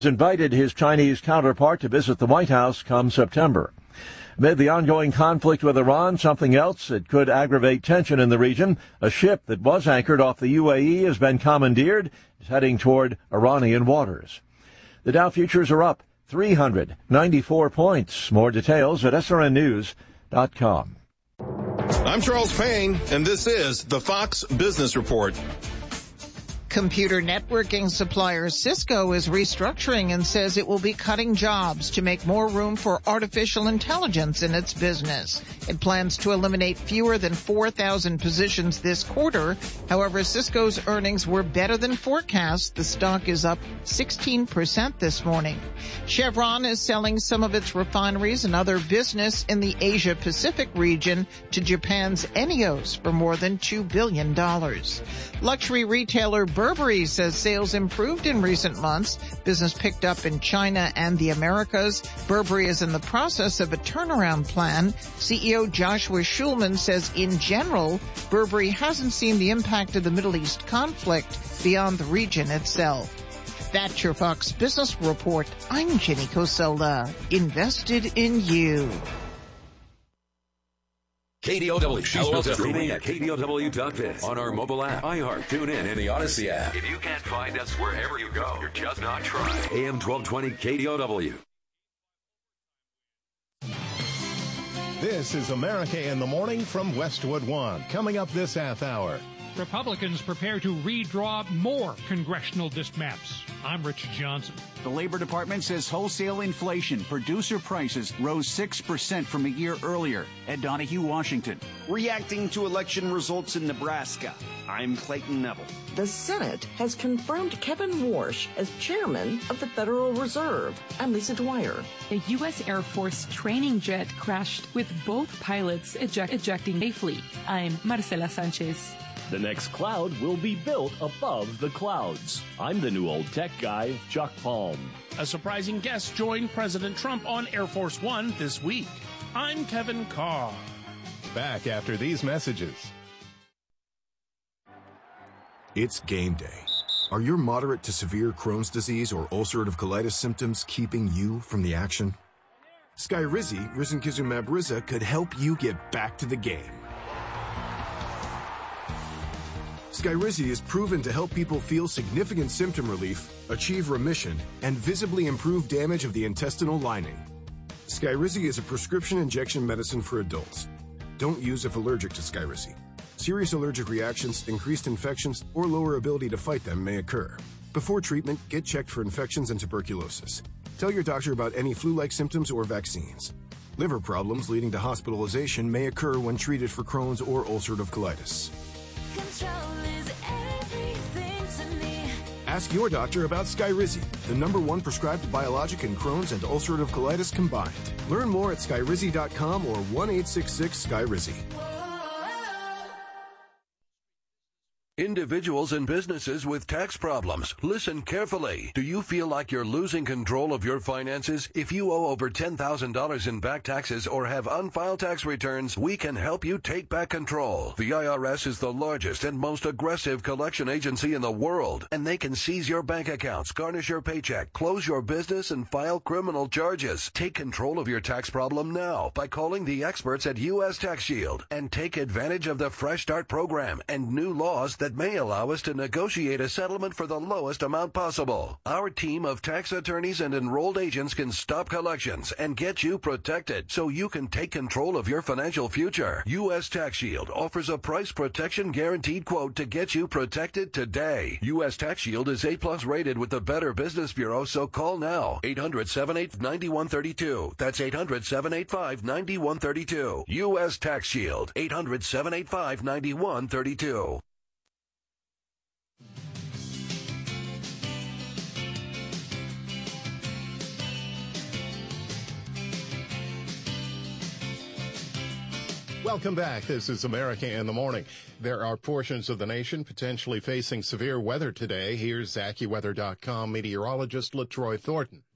invited his Chinese counterpart to visit the White House come September. Amid the ongoing conflict with Iran, something else that could aggravate tension in the region, a ship that was anchored off the UAE has been commandeered, is heading toward Iranian waters. The Dow futures are up 394 points. More details at srnnews.com. I'm Charles Payne, and this is the Fox Business Report. Computer networking supplier Cisco is restructuring and says it will be cutting jobs to make more room for artificial intelligence in its business. It plans to eliminate fewer than 4,000 positions this quarter. However, Cisco's earnings were better than forecast. The stock is up 16% this morning. Chevron is selling some of its refineries and other business in the Asia-Pacific region to Japan's Enios for more than $2 billion. Luxury retailer Burberry says sales improved in recent months. Business picked up in China and the Americas. Burberry is in the process of a turnaround plan. CEO Joshua Schulman says in general, Burberry hasn't seen the impact of the Middle East conflict beyond the region itself. That's your Fox Business Report. I'm Jenny Cosola. Invested in you. KDOW. Streaming at KDOW.biz. On our mobile app, iHeart, TuneIn, and the Odyssey app. If you can't find us wherever you go, you're just not trying. AM 1220 KDOW. This is America in the Morning from Westwood One. Coming up this half hour. Republicans prepare to redraw more congressional district maps. I'm Rich Johnson. The Labor Department says wholesale inflation, producer prices rose 6% from a year earlier. Ed Donahue, Washington. Reacting to election results in Nebraska, I'm Clayton Neville. The Senate has confirmed Kevin Warsh as chairman of the Federal Reserve. I'm Lisa Dwyer. A U.S. Air Force training jet crashed with both pilots ejecting safely. I'm Marcela Sanchez. The next cloud will be built above the clouds. I'm the new old tech guy, Chuck Palm. A surprising guest joined President Trump on Air Force One this week. I'm Kevin Carr. Back after these messages. It's game day. Are your moderate to severe Crohn's disease or ulcerative colitis symptoms keeping you from the action? Skyrizi, risankizumab Riza, could help you get back to the game. Skyrizi is proven to help people feel significant symptom relief, achieve remission, and visibly improve damage of the intestinal lining. Skyrizi is a prescription injection medicine for adults. Don't use if allergic to Skyrizi. Serious allergic reactions, increased infections, or lower ability to fight them may occur. Before treatment, get checked for infections and tuberculosis. Tell your doctor about any flu-like symptoms or vaccines. Liver problems leading to hospitalization may occur when treated for Crohn's or ulcerative colitis. Ask your doctor about Skyrizi, the #1 prescribed biologic in Crohn's and ulcerative colitis combined. Learn more at skyrizi.com or 1-866-SKYRIZI. Individuals and businesses with tax problems, listen carefully. Do you feel like you're losing control of your finances? If you owe over $10,000 in back taxes or have unfiled tax returns, we can help you take back control. The IRS is the largest and most aggressive collection agency in the world, and they can seize your bank accounts, garnish your paycheck, close your business, and file criminal charges. Take control of your tax problem now by calling the experts at U.S. Tax Shield and take advantage of the Fresh Start program and new laws that may allow us to negotiate a settlement for the lowest amount possible. Our team of tax attorneys and enrolled agents can stop collections and get you protected so you can take control of your financial future. U.S. Tax Shield offers a price protection guaranteed quote to get you protected today. U.S. Tax Shield is A+ rated with the Better Business Bureau, so call now. 800-785-9132. That's 800-785-9132. U.S. Tax Shield. 800-785-9132. Welcome back. This is America in the Morning. There are portions of the nation potentially facing severe weather today. Here's AccuWeather.com meteorologist LaTroy Thornton.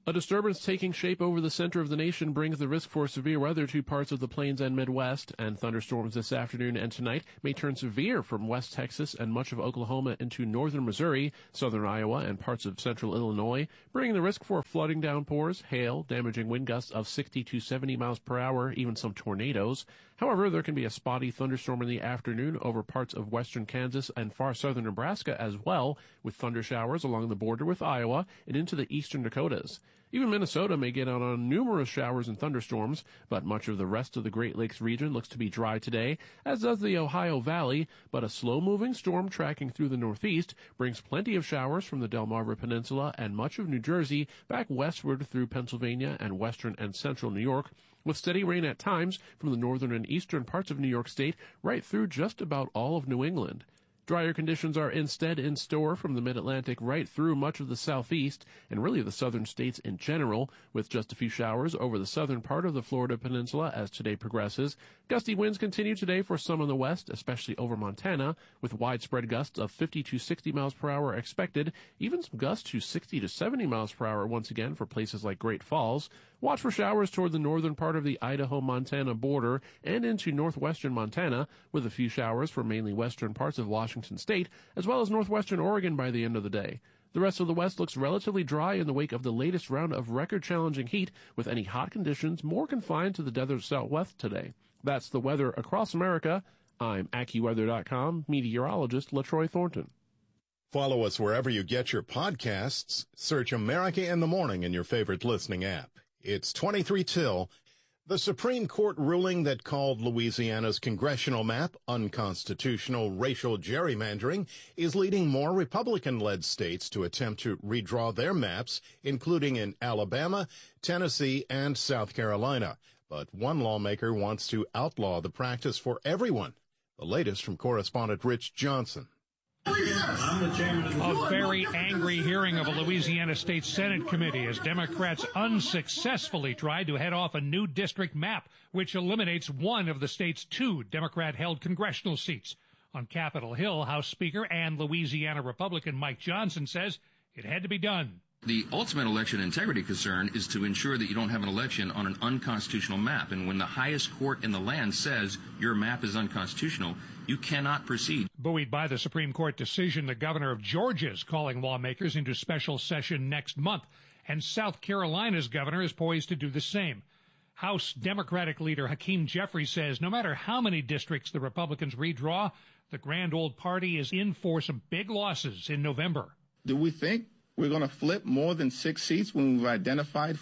A disturbance taking shape over the center of the nation brings the risk for severe weather to parts of the plains and Midwest, and thunderstorms this afternoon and tonight may turn severe from West Texas and much of Oklahoma into northern Missouri, southern Iowa, and parts of central Illinois, bringing the risk for flooding downpours, hail, damaging wind gusts of 60 to 70 miles per hour, even some tornadoes. However, there can be a spotty thunderstorm in the afternoon over parts of western Kansas and far southern Nebraska as well, with thunder showers along the border with Iowa and into the eastern Dakotas. Even Minnesota may get out on numerous showers and thunderstorms, but much of the rest of the Great Lakes region looks to be dry today, as does the Ohio Valley, but a slow-moving storm tracking through the northeast brings plenty of showers from the Delmarva Peninsula and much of New Jersey back westward through Pennsylvania and western and central New York, with steady rain at times from the northern and eastern parts of New York State right through just about all of New England. Drier conditions are instead in store from the mid-Atlantic right through much of the southeast and really the southern states in general, with just a few showers over the southern part of the Florida peninsula as today progresses. Gusty winds continue today for some in the west, especially over Montana, with widespread gusts of 50 to 60 miles per hour expected, even some gusts to 60 to 70 miles per hour once again for places like Great Falls. Watch for showers toward the northern part of the Idaho-Montana border and into northwestern Montana, with a few showers for mainly western parts of Washington State, as well as northwestern Oregon by the end of the day. The rest of the West looks relatively dry in the wake of the latest round of record-challenging heat, with any hot conditions more confined to the desert Southwest today. That's the weather across America. I'm AccuWeather.com meteorologist LaTroy Thornton. Follow us wherever you get your podcasts. Search America in the Morning in your favorite listening app. It's 23 till. The Supreme Court ruling that called Louisiana's congressional map unconstitutional racial gerrymandering is leading more Republican-led states to attempt to redraw their maps, including in Alabama, Tennessee, and South Carolina. But one lawmaker wants to outlaw the practice for everyone. The latest from correspondent Rich Johnson. A very angry hearing of a Louisiana State Senate committee as Democrats unsuccessfully tried to head off a new district map, which eliminates one of the state's 2 Democrat-held congressional seats. On Capitol Hill, House Speaker and Louisiana Republican Mike Johnson says it had to be done. The ultimate election integrity concern is to ensure that you don't have an election on an unconstitutional map. And when the highest court in the land says your map is unconstitutional, you cannot proceed. Buoyed by the Supreme Court decision, the governor of Georgia is calling lawmakers into special session next month, and South Carolina's governor is poised to do the same. House Democratic leader Hakeem Jeffries says no matter how many districts the Republicans redraw, the Grand Old Party is in for some big losses in November. Do we think we're going to flip more than 6 seats when we've identified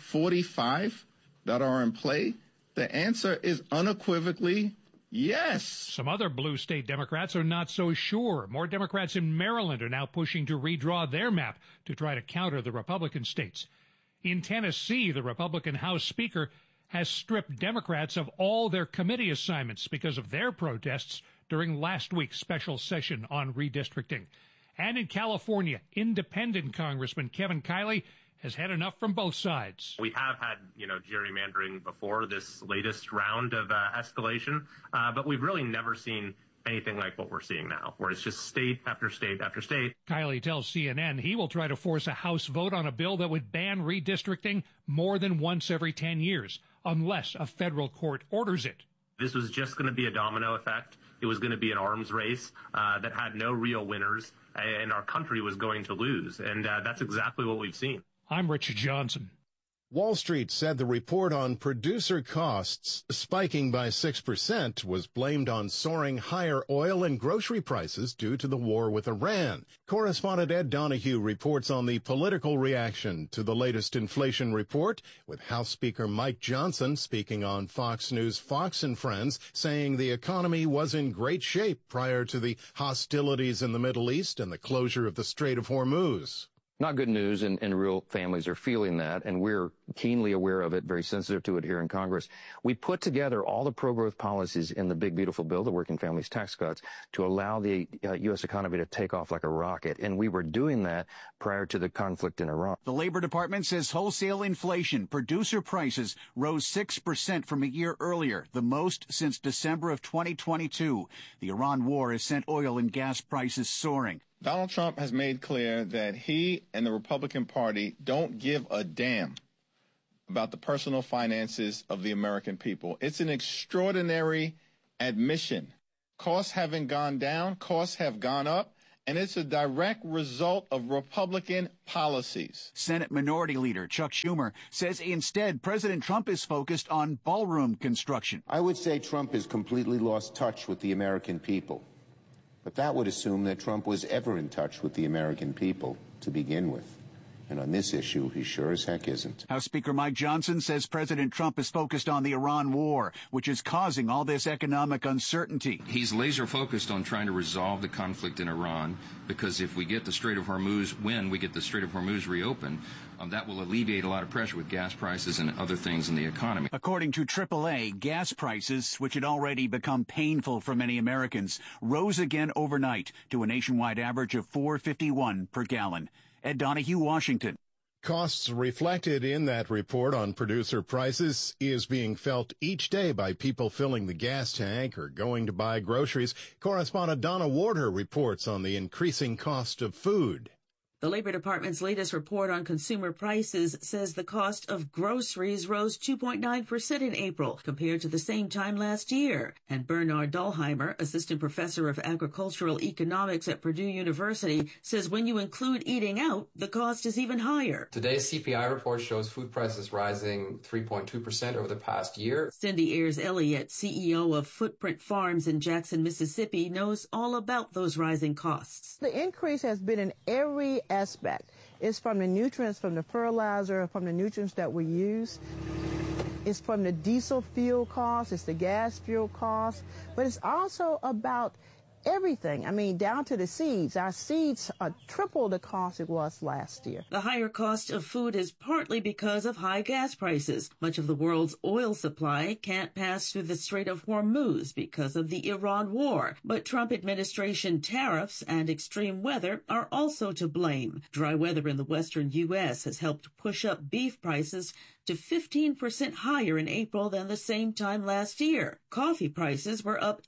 45 that are in play? The answer is unequivocally yes. Some other blue state Democrats are not so sure. More Democrats in Maryland are now pushing to redraw their map to try to counter the Republican states. In Tennessee, the Republican House Speaker has stripped Democrats of all their committee assignments because of their protests during last week's special session on redistricting. And in California, independent Congressman Kevin Kiley has had enough from both sides. We have had, gerrymandering before this latest round of escalation, but we've really never seen anything like what we're seeing now, where it's just state after state after state. Kiley tells CNN he will try to force a House vote on a bill that would ban redistricting more than once every 10 years, unless a federal court orders it. This was just going to be a domino effect. It was going to be an arms race that had no real winners, and our country was going to lose. And that's exactly what we've seen. I'm Richard Johnson. Wall Street said the report on producer costs spiking by 6% was blamed on soaring higher oil and grocery prices due to the war with Iran. Correspondent Ed Donahue reports on the political reaction to the latest inflation report, with House Speaker Mike Johnson speaking on Fox News' Fox and Friends, saying the economy was in great shape prior to the hostilities in the Middle East and the closure of the Strait of Hormuz. Not good news, and real families are feeling that, and we're keenly aware of it, very sensitive to it here in Congress. We put together all the pro-growth policies in the big, beautiful bill, the Working Families Tax Cuts, to allow the U.S. economy to take off like a rocket, and we were doing that prior to the conflict in Iran. The Labor Department says wholesale inflation, producer prices, rose 6% from a year earlier, the most since December of 2022. The Iran war has sent oil and gas prices soaring. Donald Trump has made clear that he and the Republican Party don't give a damn about the personal finances of the American people. It's an extraordinary admission. Costs haven't gone down, costs have gone up, and it's a direct result of Republican policies. Senate Minority Leader Chuck Schumer says instead President Trump is focused on ballroom construction. I would say Trump has completely lost touch with the American people. But that would assume that Trump was ever in touch with the American people to begin with. And on this issue, he sure as heck isn't. House Speaker Mike Johnson says President Trump is focused on the Iran war, which is causing all this economic uncertainty. He's laser focused on trying to resolve the conflict in Iran, because if we get the Strait of Hormuz, when we get the Strait of Hormuz reopened, that will alleviate a lot of pressure with gas prices and other things in the economy. According to AAA, gas prices, which had already become painful for many Americans, rose again overnight to a nationwide average of $4.51 per gallon. Ed Donahue, Washington. Costs reflected in that report on producer prices is being felt each day by people filling the gas tank or going to buy groceries. Correspondent Donna Warder reports on the increasing cost of food. The Labor Department's latest report on consumer prices says the cost of groceries rose 2.9% in April compared to the same time last year. And Bernard Dahlheimer, assistant professor of agricultural economics at Purdue University, says when you include eating out, the cost is even higher. Today's CPI report shows food prices rising 3.2% over the past year. Cindy Ayers-Elliott, CEO of Footprint Farms in Jackson, Mississippi, knows all about those rising costs. The increase has been in every aspect. It's from the nutrients, from the fertilizer, from the nutrients that we use. It's from the diesel fuel costs, it's the gas fuel costs, but it's also about everything. I mean, down to the seeds. Our seeds are triple the cost it was last year. The higher cost of food is partly because of high gas prices. Much of the world's oil supply can't pass through the Strait of Hormuz because of the Iran war. But Trump administration tariffs and extreme weather are also to blame. Dry weather in the western U.S. has helped push up beef prices to 15% higher in April than the same time last year. Coffee prices were up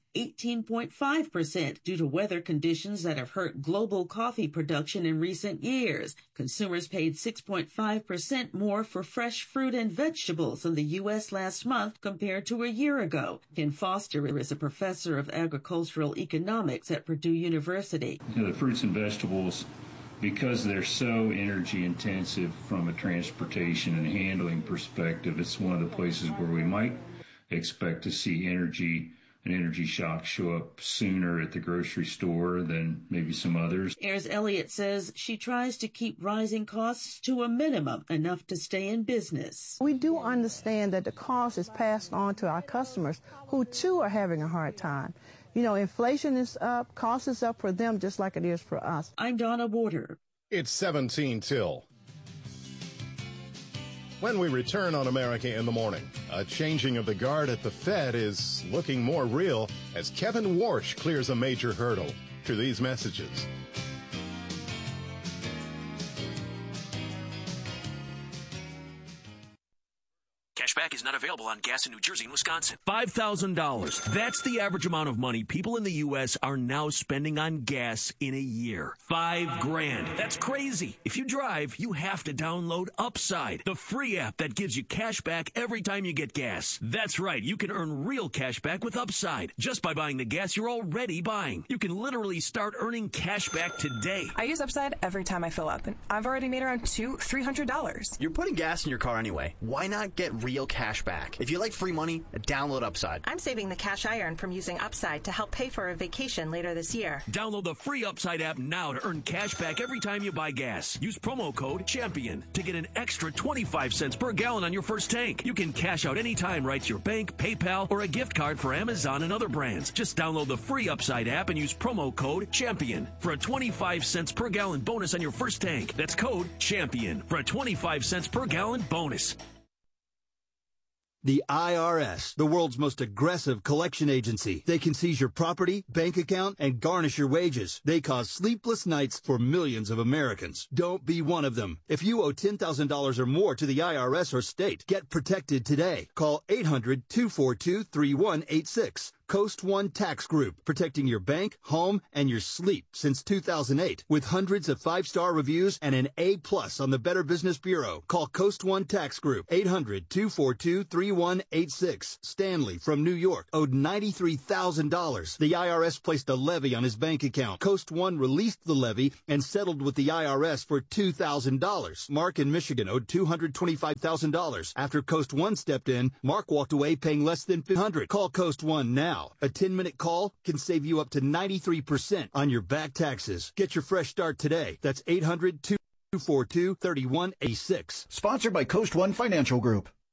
18.5% due to weather conditions that have hurt global coffee production in recent years. Consumers paid 6.5% more for fresh fruit and vegetables in the U.S. last month compared to a year ago. Ken Foster is a professor of agricultural economics at Purdue University. The fruits and vegetables, because they're so energy intensive from a transportation and handling perspective, it's one of the places where we might expect to see an energy shock show up sooner at the grocery store than maybe some others. Ayers-Elliott says she tries to keep rising costs to a minimum, enough to stay in business. We do understand that the cost is passed on to our customers, who too are having a hard time. You know, inflation is up, cost is up for them just like it is for us. I'm Donna Warder. It's 17 till. When we return on America in the Morning, a changing of the guard at the Fed is looking more real as Kevin Warsh clears a major hurdle. To these messages. Cashback is not available on gas in New Jersey and Wisconsin. $5,000. That's the average amount of money people in the U.S. are now spending on gas in a year. $5,000. That's crazy. If you drive, you have to download Upside, the free app that gives you cash back every time you get gas. That's right. You can earn real cash back with Upside just by buying the gas you're already buying. You can literally start earning cash back today. I use Upside every time I fill up, and I've already made around $300. You're putting gas in your car anyway. Why not get real cash back? If you like free money, download Upside. I'm saving the cash I earn from using Upside to help pay for a vacation later this year. Download the free Upside app now to earn cash back every time you buy gas. Use promo code CHAMPION to get an extra 25 cents per gallon on your first tank. You can cash out anytime right to your bank, PayPal, or a gift card for Amazon and other brands. Just download the free Upside app and use promo code CHAMPION for a 25 cents per gallon bonus on your first tank. That's code CHAMPION for a 25 cents per gallon bonus. The IRS, the world's most aggressive collection agency. They can seize your property, bank account, and garnish your wages. They cause sleepless nights for millions of Americans. Don't be one of them. If you owe $10,000 or more to the IRS or state, get protected today. Call 800-242-3186. Coast One Tax Group, protecting your bank, home, and your sleep since 2008 with hundreds of 5-star reviews and an A+ on the Better Business Bureau. Call Coast One Tax Group, 800-242-3186. Stanley from New York owed $93,000. The IRS placed a levy on his bank account. Coast One released the levy and settled with the IRS for $2,000. Mark in Michigan owed $225,000. After Coast One stepped in, Mark walked away paying less than $500. Call Coast One now. A 10-minute call can save you up to 93% on your back taxes. Get your fresh start today. That's 800-242-3186. Sponsored by Coast One Financial Group.